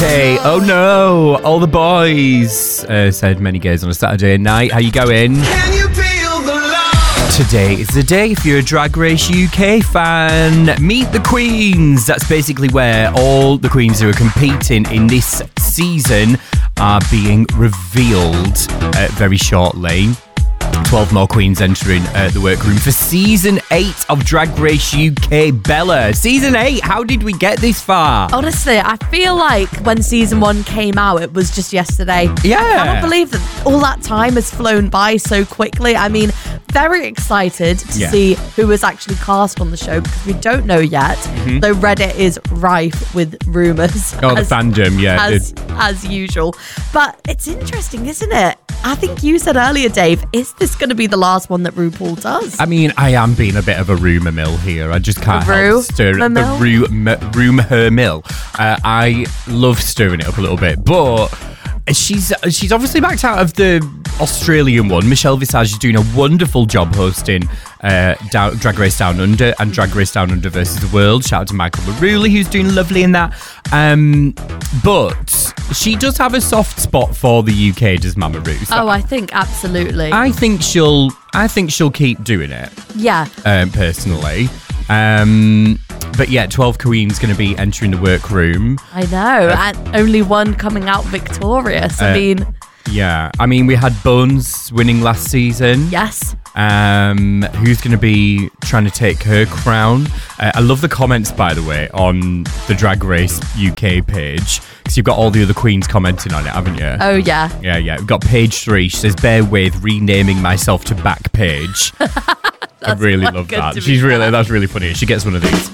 Hey, oh no, all the boys, said many gays on a Saturday night. How you going? Can you feel the love? Today is the day if you're a Drag Race UK fan. Meet the Queens. That's basically where all the queens who are competing in this season are being revealed very shortly. 12 more queens entering the workroom for Season 8 of Drag Race UK. Bella, Season 8, how did we get this far? Honestly, I feel like when Season 1 came out, it was just yesterday. Yeah. I cannot believe that all that time has flown by so quickly. I mean, very excited to see who was actually cast on the show because we don't know yet, though Reddit is rife with rumours. Oh, the fandom, yeah. As usual. But it's interesting, isn't it? I think you said earlier, Dave, is this going to be the last one that RuPaul does? I mean, I am being a bit of a rumour mill here. I just can't help stir mill? the rumour mill. I love stirring it up a little bit, but she's obviously backed out of the Australian one. Michelle Visage is doing a wonderful job hosting Drag Race Down Under and Drag Race Down Under versus the World. Shout out to Michael Maruli, who's doing lovely in that. But she does have a soft spot for the UK, does Mama Ru? So oh, I think absolutely. I think she'll keep doing it. Yeah. Personally. But yeah, 12 queens going to be entering the workroom. I know, and only one coming out victorious. I mean, we had Bones winning last season. Yes. Who's going to be trying to take her crown? I love the comments, by the way, on the Drag Race UK page, because you've got all the other queens commenting on it, haven't you? Oh, yeah. Yeah. We've got page 3. She says, bear with renaming myself to back page. I really love that. That's really funny. She gets one of these.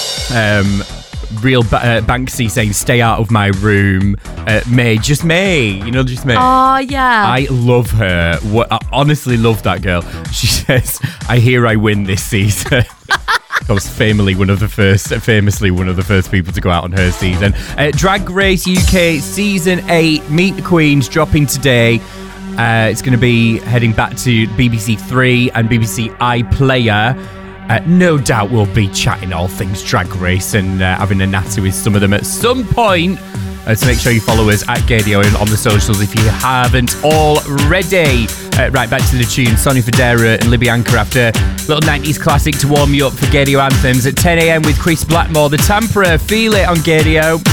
Real Banksy saying, stay out of my room. May, just May. Just May. Oh, yeah. I love her. I honestly love that girl. She says, I hear I win this season. I was famously one of the first people to go out on her season. Drag Race UK Season 8, Meet the Queens, dropping today. It's going to be heading back to BBC 3 and BBC iPlayer. No doubt we'll be chatting all things Drag Race and having a natter with some of them at some point. So make sure you follow us at Gadio on the socials if you haven't already. Right, back to the tune. Sonny Fodera and Libby Anchor after a little 90s classic to warm you up for Gadio anthems at 10 a.m. with Chris Blackmore. The Tampere, feel it on Gadio.